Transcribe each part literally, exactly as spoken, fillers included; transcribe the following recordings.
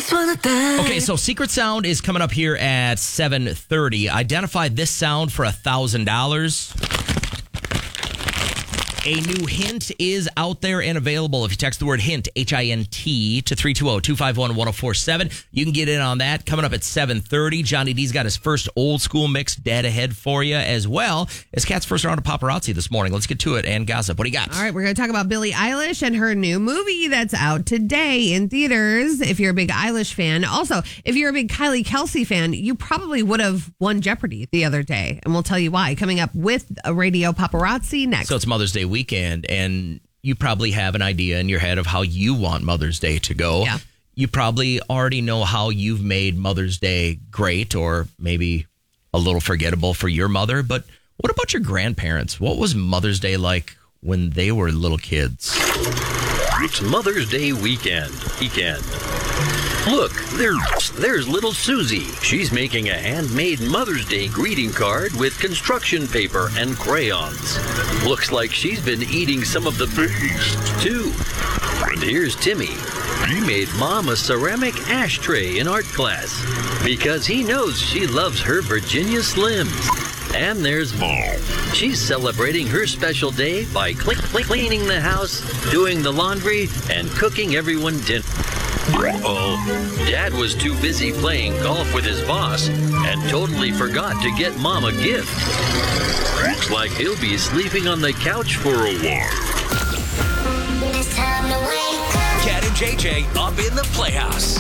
Okay, so Secret Sound is coming up here at seven thirty. Identify this sound for one thousand dollars. A new hint is out there and available. If you text the word HINT, H I N T, to three two zero, two five one, one zero four seven, you can get in on that. Coming up at seven thirty, Johnny D's got his first old school mix dead ahead for you, as well as Kat's first round of paparazzi this morning. Let's get to it and gossip. What do you got? All right, we're going to talk about Billie Eilish and her new movie that's out today in theaters, if you're a big Eilish fan. Also, if you're a big Kylie Kelsey fan, you probably would have won Jeopardy the other day, and we'll tell you why. Coming up with a radio paparazzi next. So it's Mother's Day weekend, and you probably have an idea in your head of how you want Mother's Day to go. Yeah. You probably already know how you've made Mother's Day great, or maybe a little forgettable for your mother. But what about your grandparents? What was Mother's Day like when they were little kids? It's Mother's Day weekend. Weekend. Look, there's, there's little Susie. She's making a handmade Mother's Day greeting card with construction paper and crayons. Looks like she's been eating some of the best, too. And here's Timmy. He made Mom a ceramic ashtray in art class because he knows she loves her Virginia Slims. And there's Mom. She's celebrating her special day by cl- cl- cleaning the house, doing the laundry, and cooking everyone dinner. Uh-oh. Dad was too busy playing golf with his boss and totally forgot to get Mom a gift. Looks like he'll be sleeping on the couch for a while. It's time to wake up. Cat and J J up in the Playhouse.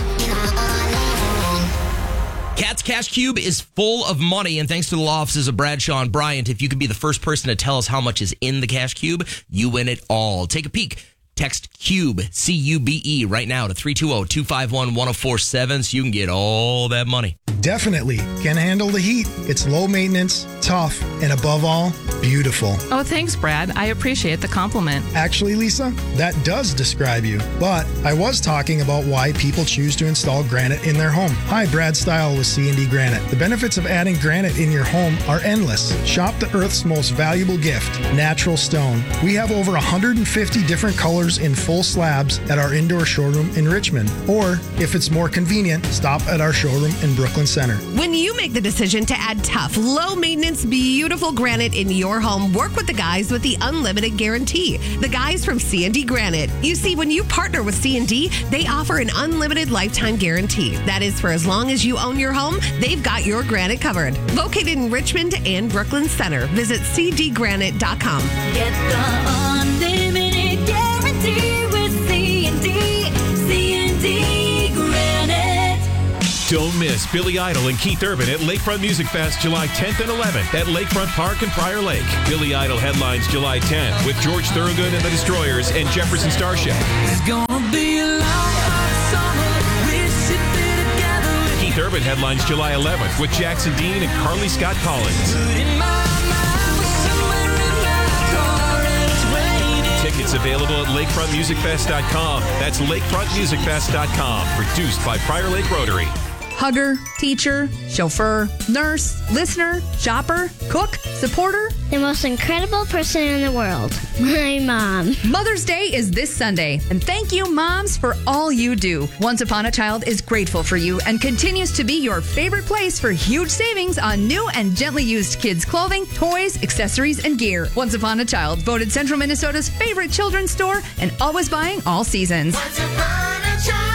Cat's Cash Cube is full of money, and thanks to the law offices of Bradshaw and Bryant, if you can be the first person to tell us how much is in the Cash Cube, you win it all. Take a peek. Text CUBE, C U B E, right now to three two zero, two five one, one zero four seven so you can get all that money. Definitely can handle the heat. It's low maintenance, tough, and above all, beautiful. Oh, thanks, Brad. I appreciate the compliment. Actually, Lisa, that does describe you. But I was talking about why people choose to install granite in their home. Hi, Brad Style with C and D Granite. The benefits of adding granite in your home are endless. Shop the Earth's most valuable gift, natural stone. We have over one hundred fifty different colors in full slabs at our indoor showroom in Richmond. Or, if it's more convenient, stop at our showroom in Brooklyn Center. When you make the decision to add tough, low-maintenance, beautiful granite in your home, work with the guys with the Unlimited Guarantee. The guys from C and D Granite. You see, when you partner with C and D, they offer an unlimited lifetime guarantee. That is for as long as you own your home, they've got your granite covered. Located in Richmond and Brooklyn Center. Visit c d granite dot com. Get the unlimited guarantee with C and D. C and D Granite. Don't miss Billy Idol and Keith Urban at Lakefront Music Fest July tenth and eleventh at Lakefront Park in Prior Lake. Billy Idol headlines July tenth with George Thorogood and the Destroyers and Jefferson Starship. It's gonna be a long hot summer. We should be together. Keith Urban headlines July eleventh with Jackson Dean and Carly Scott Collins. In my mind, we're somewhere in my car and it's waiting. Tickets available at lakefront music fest dot com. That's lakefront music fest dot com. Produced by Prior Lake Rotary. Hugger, teacher, chauffeur, nurse, listener, shopper, cook, supporter. The most incredible person in the world. My mom. Mother's Day is this Sunday, and thank you, moms, for all you do. Once Upon a Child is grateful for you and continues to be your favorite place for huge savings on new and gently used kids' clothing, toys, accessories, and gear. Once Upon a Child, voted Central Minnesota's favorite children's store and always buying all seasons. Once upon a child.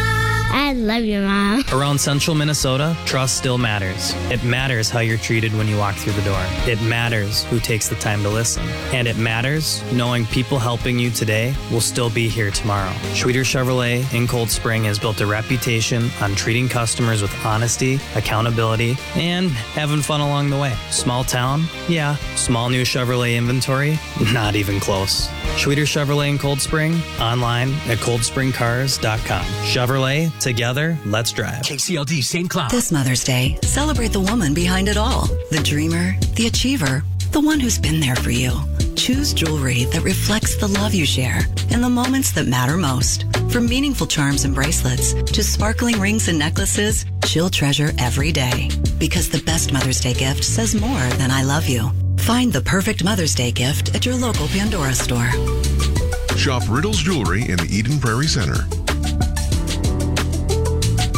I love you, Mom. Around Central Minnesota, trust still matters. It matters how you're treated when you walk through the door. It matters who takes the time to listen. And it matters knowing people helping you today will still be here tomorrow. Schweter Chevrolet in Cold Spring has built a reputation on treating customers with honesty, accountability, and having fun along the way. Small town? Yeah. Small new Chevrolet inventory? Not even close. Schweter Chevrolet in Cold Spring, online at cold spring cars dot com. Chevrolet, together, let's drive. K C L D Saint Cloud. This Mother's Day, celebrate the woman behind it all. The dreamer, the achiever, the one who's been there for you. Choose jewelry that reflects the love you share and the moments that matter most. From meaningful charms and bracelets to sparkling rings and necklaces, she'll treasure every day. Because the best Mother's Day gift says more than I love you. Find the perfect Mother's Day gift at your local Pandora store. Shop Riddle's Jewelry in the Eden Prairie Center.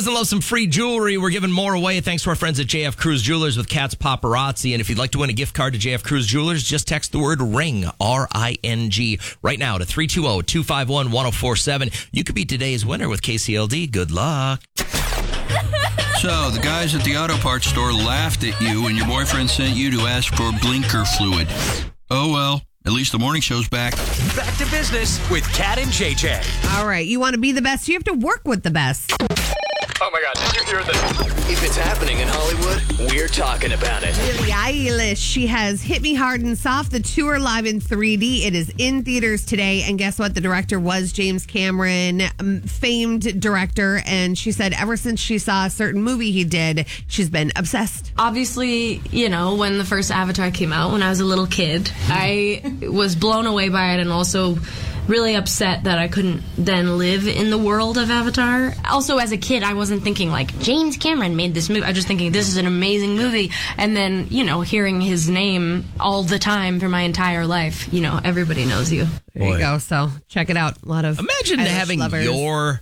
doesn't love some free jewelry? We're giving more away thanks to our friends at J F Cruz Jewelers with Cat's Paparazzi. And if you'd like to win a gift card to J F Cruz Jewelers, just text the word RING, R I N G, right now to three two zero, two five one, one zero four seven. You could be today's winner with K C L D. Good luck. So, the guys at the auto parts store laughed at you and your boyfriend sent you to ask for blinker fluid. Oh, well. At least the morning show's back. Back to business with Kat and J J. All right, you want to be the best, you have to work with the best. Oh my God, did you hear this? If it's happening in Hollywood, we're talking about it. Billie Eilish, she has Hit Me Hard and Soft, the tour live in three D. It is in theaters today. And guess what? The director was James Cameron, um, famed director. And she said ever since she saw a certain movie he did, she's been obsessed. Obviously, you know, when the first Avatar came out, when I was a little kid, I was blown away by it and also really upset that I couldn't then live in the world of Avatar. Also, as a kid, I wasn't thinking, like, James Cameron made this movie. I was just thinking, this is an amazing movie. And then, you know, hearing his name all the time for my entire life, you know, everybody knows you. There you go. So check it out. A lot of Imagine Eilish having lovers. your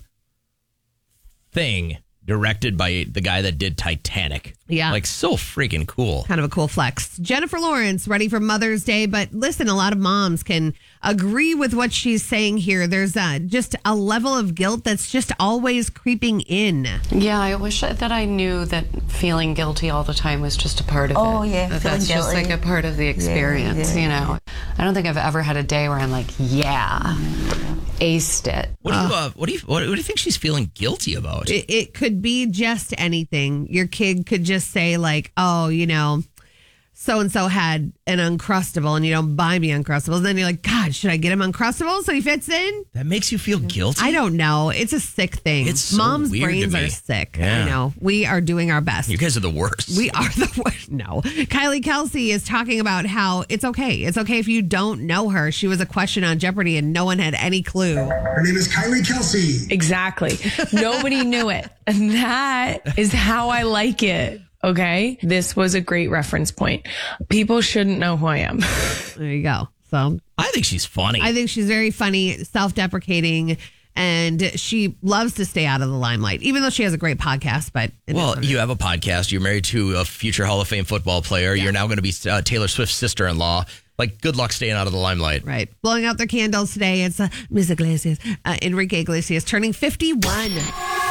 thing directed by the guy that did Titanic. Yeah. Like, so freaking cool. Kind of a cool flex. Jennifer Lawrence, ready for Mother's Day. But listen, a lot of moms can agree with what she's saying here. There's uh, just a level of guilt that's just always creeping in. Yeah, I wish that I knew that feeling guilty all the time was just a part of Oh, it. yeah, That feeling that's just guilty. like a part of the experience, yeah. you know. I don't think I've ever had a day where I'm like, yeah, aced it. What do you, uh, what do you, what, what do you think she's feeling guilty about? It, it could be just anything. Your kid could just say, like, oh, you know, so-and-so had an Uncrustable and you don't buy me Uncrustables. And then you're like, God, should I get him Uncrustables so he fits in? That makes you feel guilty? I don't know. It's a sick thing. It's so Mom's weird to brains me. are sick. Yeah. I know. We are doing our best. You guys are the worst. We are the worst. No. Kylie Kelsey is talking about how it's okay. It's okay if you don't know her. She was a question on Jeopardy and no one had any clue. Her name is Kylie Kelsey. Exactly. Nobody knew it. And that is how I like it. Okay. This was a great reference point. People shouldn't know who I am. There you go. So I think she's funny. I think she's very funny, self-deprecating, and she loves to stay out of the limelight, even though she has a great podcast. But it is Well, what it you is. have a podcast. You're married to a future Hall of Fame football player. You're now going to be uh, Taylor Swift's sister-in-law. Like, good luck staying out of the limelight. Right. Blowing out their candles today. It's uh, Miz Iglesias, uh, Enrique Iglesias, turning fifty-one.